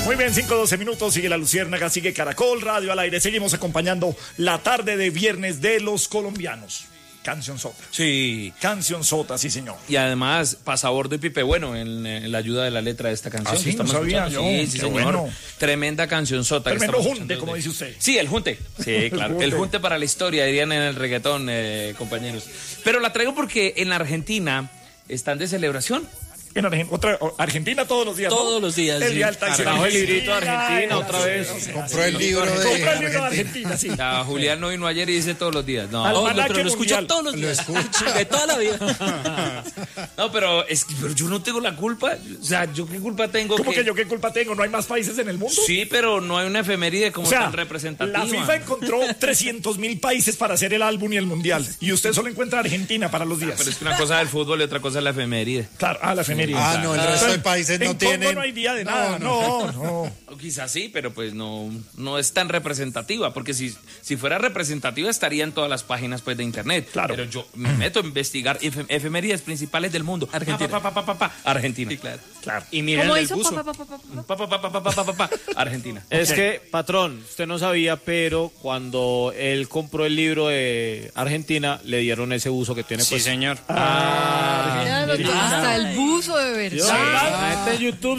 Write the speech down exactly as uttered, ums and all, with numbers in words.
Muy bien, cinco doce minutos, sigue La Luciérnaga, sigue Caracol Radio al aire. Seguimos acompañando la tarde de viernes de los colombianos. Canción Sota. Sí. Canción Sota, sí, señor. Y además, Pasabordo y Pipe Bueno en, en la ayuda de la letra de esta canción. ¿Ah, sí? Que estamos No sabía escuchando. yo. Sí, sí, Qué señor. bueno. Tremenda canción Sota. que Tremendo estamos junte, escuchando como desde- dice usted. Sí, el junte. Sí, claro. junte. El junte para la historia, dirían en el reggaetón, eh, compañeros. Pero la traigo porque en la Argentina están de celebración. En Argen- otra, Argentina todos los días, ¿no? Todos los días, El sí. día del taxi. Trajo el librito de Argentina, Argentina el- otra vez. sí, sí, Compró sí. el libro de Compró el libro de Argentina. Argentina, sí. Ya, Julián no vino ayer y dice todos los días. No, Al- No, lo- Almanaque pero lo escucho mundial. todos los Lo días. escucho. De toda la vida. no pero, es que, pero yo no tengo la culpa. O sea, ¿yo qué culpa tengo? ¿Cómo que yo qué culpa tengo? ¿No hay más países en el mundo? Sí, pero no hay una efeméride como O sea, tan representativa. la FIFA encontró trescientos mil países para hacer el álbum y el mundial. Y usted solo encuentra Argentina para los días. Pero es que una cosa es el fútbol y otra cosa es la efeméride. Claro, ah, la efeméride. Ah, no, el resto de países no en Congo tienen. no hay día de nada. No, no. O quizás sí, pero pues no, no es tan representativa, porque si, si fuera representativa estaría en todas las páginas pues, de internet. Claro. Pero yo me meto a investigar efe- efemérides principales del mundo. Argentina. Pa, pa, pa, pa, pa, pa. Argentina. Sí, claro. Claro. Y miren ¿Cómo el hizo? buzo. Pa, pa, pa, pa, pa. Pa, pa, pa, pa, pa, pa, pa, pa. Argentina. Es Ok. que, patrón, usted no sabía, pero cuando él compró el libro de Argentina, le dieron ese buzo que tiene Sí, pues. señor. Ah, Mira lo que Argentina. hasta el buzo de Dios, verdad. la gente en YouTube